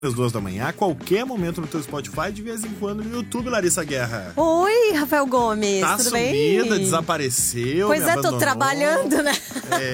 às 2 da manhã, a qualquer momento no teu Spotify, de vez em quando no YouTube, Larissa Guerra. Oi, Rafael Gomes, Tá tudo sumida, bem? desapareceu, Pois me é, abandonou. tô trabalhando, né?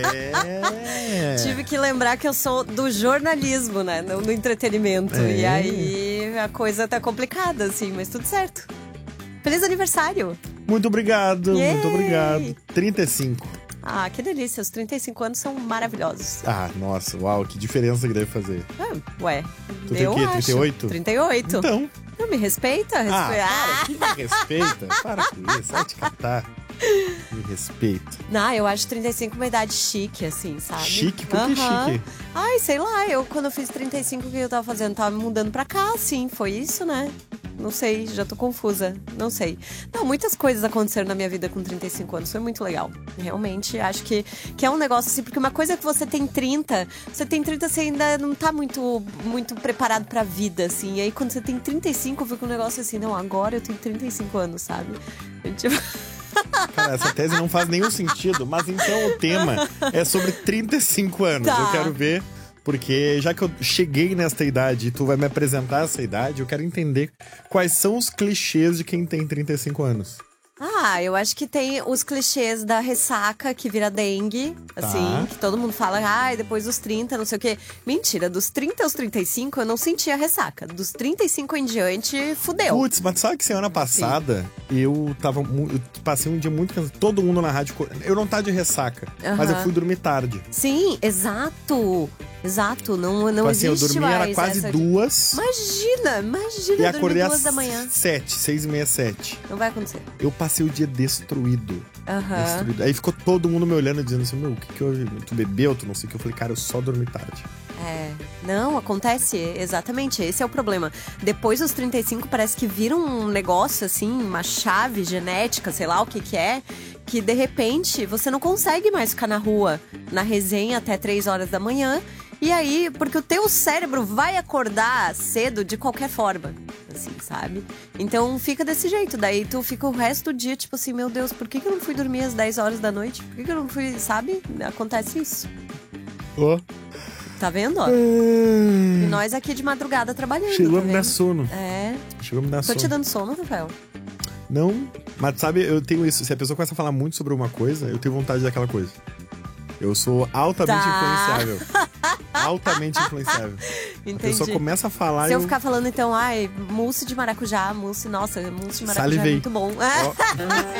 É. Tive que lembrar que eu sou do jornalismo, né? Não do entretenimento. É. E aí a coisa tá complicada, assim, mas tudo certo. Feliz aniversário! Muito obrigado, Yay! muito obrigado. 35. Ah, que delícia, os 35 anos são maravilhosos. Ah, nossa, uau, que diferença que deve fazer. Ué, Tu tem eu o quê, acho. 38? 38. Então. Não me respeita? Para, que me respeita. Para com isso, vai te catar. Me respeita. Não, eu acho 35 uma idade chique, assim, sabe? Chique? Por que chique? Ai, sei lá, quando eu fiz 35, o que eu tava fazendo? Tava me mudando pra cá, assim, foi isso, né? Não sei, já tô confusa, não sei. Não, muitas coisas aconteceram na minha vida com 35 anos, foi muito legal. Realmente, acho que é um negócio assim, porque uma coisa é que você tem 30, você ainda não tá muito preparado pra vida, assim. E aí, quando você tem 35, fica um negócio assim, não, agora eu tenho 35 anos, sabe? Tipo... Cara, essa tese não faz nenhum sentido, mas então o tema é sobre 35 anos. Tá. Eu quero ver, porque já que eu cheguei nesta idade e tu vai me apresentar essa idade, eu quero entender quais são os clichês de quem tem 35 anos. Ah, eu acho que tem os clichês da ressaca que vira dengue, assim, que todo mundo fala, depois dos 30, não sei o quê. Mentira, dos 30 aos 35 eu não sentia ressaca. Dos 35 em diante, fudeu. Putz, mas sabe que semana passada eu passei um dia muito cansado. Todo mundo na rádio. Eu não tava de ressaca, mas eu fui dormir tarde. Sim, exato. Exato, não Tipo assim, existe eu dormi, mais era quase essa... 2. Imagina, E acordei dormir às 2 da manhã. 6h30, 7. Não vai acontecer. Eu passei o dia destruído. Destruído. Aí ficou todo mundo me olhando e dizendo assim, meu, o que houve? Tu bebeu, tu não sei o que. Eu falei, cara, eu só dormi tarde. Não, acontece, exatamente, esse é o problema. Depois dos 35 parece que vira um negócio assim, uma chave genética, sei lá o que é, que de repente você não consegue mais ficar na rua, na resenha até 3 horas da manhã. E aí, porque o teu cérebro vai acordar cedo de qualquer forma, assim, sabe? Então fica desse jeito, daí tu fica o resto do dia tipo assim, meu Deus, por que eu não fui dormir às 10 horas da noite? Por que eu não fui, sabe? Acontece isso. Tá vendo, ó? E nós aqui de madrugada trabalhando. Chegou a tá me dar vendo? sono. É. Chegou a me dar Tô sono. te dando sono, Rafael? Não, mas sabe, eu tenho isso. Se a pessoa começa a falar muito sobre uma coisa, eu tenho vontade daquela coisa. Eu sou altamente influenciável. Altamente influenciável. Entendi. A pessoa começa a falar Se eu ficar falando, então, mousse de maracujá, nossa, mousse de maracujá Salivei. é muito bom. Ó.